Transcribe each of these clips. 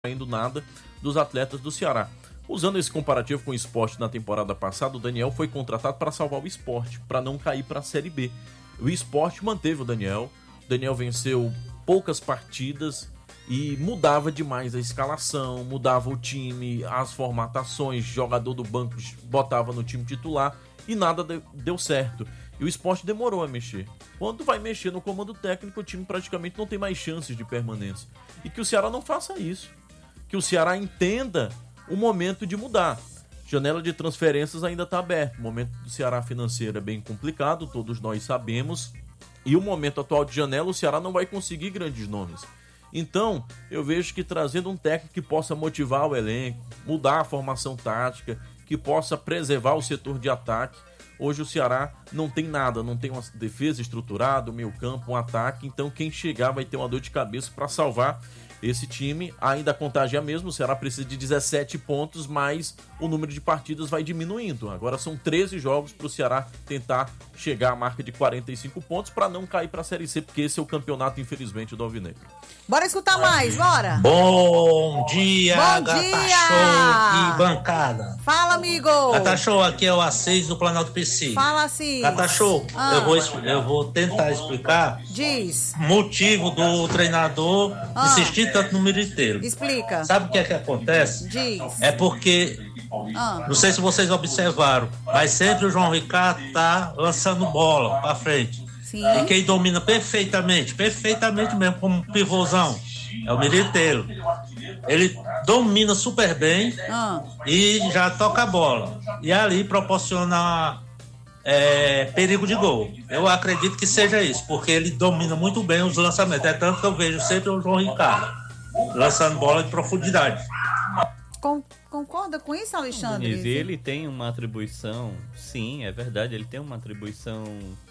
saindo nada dos atletas do Ceará. Usando esse comparativo com o Sport na temporada passada, o Daniel foi contratado para salvar o Sport, para não cair para a Série B. O Sport manteve o Daniel venceu poucas partidas e mudava demais a escalação, mudava o time, as formatações, jogador do banco botava no time titular e nada deu certo. E o Sport demorou a mexer. Quando vai mexer no comando técnico, o time praticamente não tem mais chances de permanência. E que o Ceará não faça isso. Que o Ceará entenda o momento de mudar. Janela de transferências ainda está aberta. O momento do Ceará financeiro é bem complicado, todos nós sabemos. E o momento atual de janela, o Ceará não vai conseguir grandes nomes. Então, eu vejo que trazendo um técnico que possa motivar o elenco, mudar a formação tática, que possa preservar o setor de ataque. Hoje o Ceará não tem nada, não tem uma defesa estruturada, um meio campo, um ataque. Então quem chegar vai ter uma dor de cabeça para salvar esse time. Ainda a contagem é a mesma, o Ceará precisa de 17 pontos, mas o número de partidas vai diminuindo. Agora são 13 jogos para o Ceará tentar chegar à marca de 45 pontos para não cair para a Série C, porque esse é o campeonato, infelizmente, do Alvinegro. Bora escutar mais, bora! Bom dia, Bom Gata dia! Show e bancada. Fala, amigo! Gata Show, aqui é o Assis do Planalto PC. Fala, Assis. Gata Show, eu vou tentar explicar Diz. o motivo do treinador insistir tanto no Militeiro. Explica. Sabe o que é que acontece? Diz. É porque, não sei se vocês observaram, mas sempre o João Ricardo tá lançando bola pra frente. Sim. E quem domina perfeitamente mesmo, como um pivôzão, é o Militeiro. Ele domina super bem e já toca a bola. E ali proporciona perigo de gol. Eu acredito que seja isso, porque ele domina muito bem os lançamentos. É tanto que eu vejo sempre o João Ricardo lançando bola de profundidade. Concorda com isso, Alexandre? Denise, ele tem uma atribuição, sim, é verdade, ele tem uma atribuição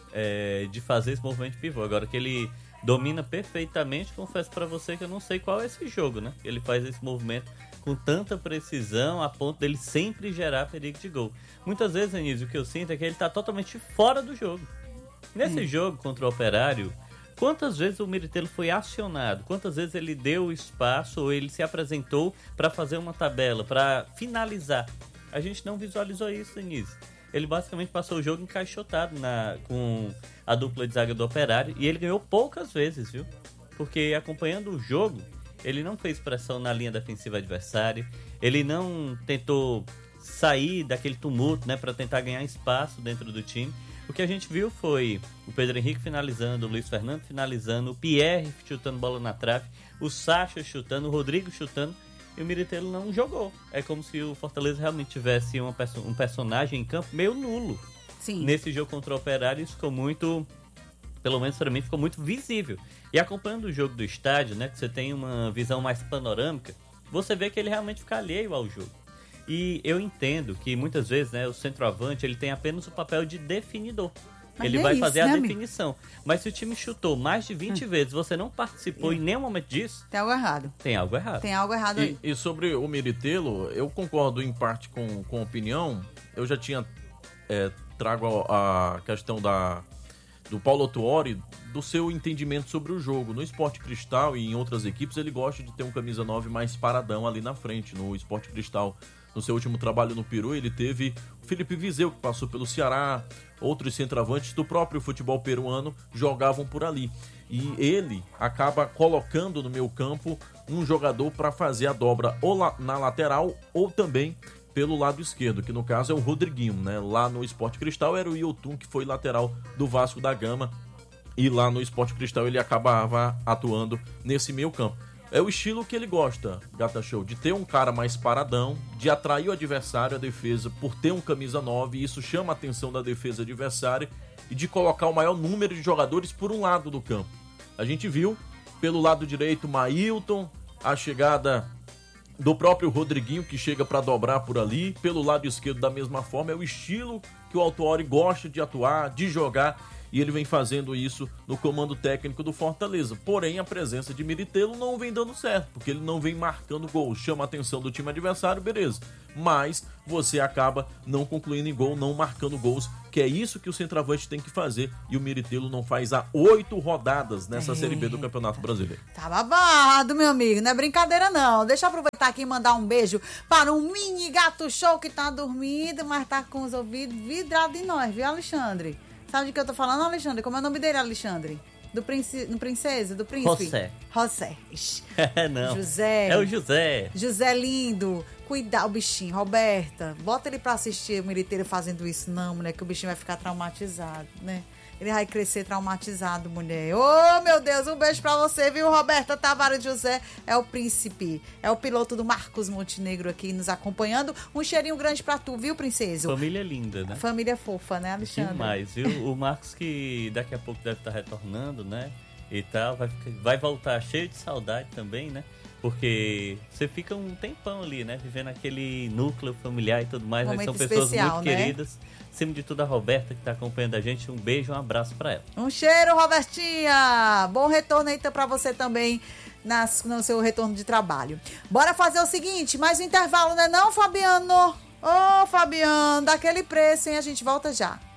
de fazer esse movimento de pivô. Agora que ele domina perfeitamente, confesso pra você que eu não sei qual é esse jogo, né? Ele faz esse movimento com tanta precisão a ponto dele sempre gerar perigo de gol. Muitas vezes, Denise, o que eu sinto é que ele tá totalmente fora do jogo. Nesse jogo contra o Operário, quantas vezes o Militeiro foi acionado? Quantas vezes ele deu espaço ou ele se apresentou para fazer uma tabela, para finalizar? A gente não visualizou isso, Denise. Ele basicamente passou o jogo encaixotado com a dupla de zaga do Operário e ele ganhou poucas vezes, viu? Porque acompanhando o jogo, ele não fez pressão na linha defensiva adversária, ele não tentou sair daquele tumulto, né, para tentar ganhar espaço dentro do time. O que a gente viu foi o Pedro Henrique finalizando, o Luiz Fernando finalizando, o Pierre chutando bola na trave, o Sacha chutando, o Rodrigo chutando, e o Militeiro não jogou. É como se o Fortaleza realmente tivesse um personagem em campo meio nulo. Sim. Nesse jogo contra o Operário, isso ficou muito, pelo menos para mim, ficou muito visível. E acompanhando o jogo do estádio, né, que você tem uma visão mais panorâmica, você vê que ele realmente fica alheio ao jogo. E eu entendo que muitas vezes, né, o centroavante ele tem apenas o papel de definidor. Mas ele é vai isso, fazer né, a definição. Mas se o time chutou mais de 20 vezes, você não participou em nenhum momento disso, Tem algo errado. tem algo errado. Tem algo errado aí. E sobre o Militello, eu concordo em parte com a opinião. Eu já tinha trago a questão do Paulo Autuori, do seu entendimento sobre o jogo. No Sport Cristal e em outras equipes, ele gosta de ter um camisa 9 mais paradão ali na frente. No Sport Cristal, no seu último trabalho no Peru, ele teve o Felipe Viseu, que passou pelo Ceará, outros centroavantes do próprio futebol peruano jogavam por ali. E ele acaba colocando no meio campo um jogador para fazer a dobra ou na lateral ou também pelo lado esquerdo, que no caso é o Rodriguinho, né? Lá no Sport Cristal era o Yotun, que foi lateral do Vasco da Gama, e lá no Sport Cristal ele acabava atuando nesse meio campo. É o estilo que ele gosta, Gata Show, de ter um cara mais paradão, de atrair o adversário, a defesa, por ter um camisa 9, e isso chama a atenção da defesa adversária, e de colocar o maior número de jogadores por um lado do campo. A gente viu, pelo lado direito, Mailton, a chegada do próprio Rodriguinho, que chega para dobrar por ali, pelo lado esquerdo da mesma forma. É o estilo que o Autuori gosta de atuar, de jogar, e ele vem fazendo isso no comando técnico do Fortaleza. Porém, a presença de Miritelo não vem dando certo, porque ele não vem marcando gol. Chama a atenção do time adversário, beleza. Mas você acaba não concluindo em gol, não marcando gols, que é isso que o centroavante tem que fazer. E o Miritelo não faz há 8 rodadas nessa Série B do Campeonato Brasileiro. Tá babado, meu amigo. Não é brincadeira, não. Deixa eu aproveitar aqui e mandar um beijo para um mini gato show que tá dormindo, mas tá com os ouvidos vidrados em nós, viu, Alexandre? Sabe de que eu tô falando, Alexandre? Como é o nome dele, Alexandre? Do princesa, do príncipe? José. Não. José. É o José. José lindo. Cuidar o bichinho. Roberta, bota ele pra assistir o Miritelo fazendo isso. Não, mulher, que o bichinho vai ficar traumatizado, né? Ele vai crescer traumatizado, mulher. Ô, meu Deus, um beijo pra você, viu, Roberta Tavares José? É o príncipe, é o piloto do Marcos Montenegro aqui nos acompanhando. Um cheirinho grande pra tu, viu, princesa? Família linda, né? Família fofa, né, Alexandre? Demais, viu? O Marcos que daqui a pouco deve estar retornando, né? E tal, vai voltar cheio de saudade também, né? Porque você fica um tempão ali, né? Vivendo aquele núcleo familiar e tudo mais. Mas são pessoas especial, muito né? queridas. Acima de tudo, a Roberta, que tá acompanhando a gente. Um beijo, um abraço pra ela. Um cheiro, Robertinha! Bom retorno aí pra você também no seu retorno de trabalho. Bora fazer o seguinte, mais um intervalo, né não, Fabiano? Ô, Fabiano, daquele preço, hein? A gente volta já.